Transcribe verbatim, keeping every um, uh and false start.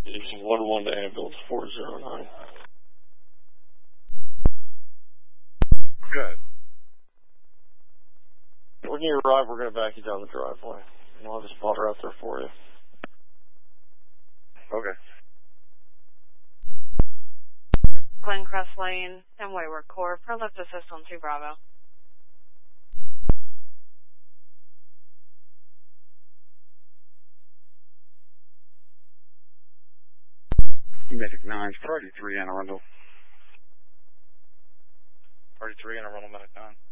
It's one one to ambulance four zero nine. Good. When you arrive, we're going to back you down the driveway. And I'll have a spotter out there for you. Okay. Glencrest Lane and Wayward Court for lift assist on two Bravo. Medic nine, thirty-three Anne Arundel. thirty-three Anne Arundel, Medic nine.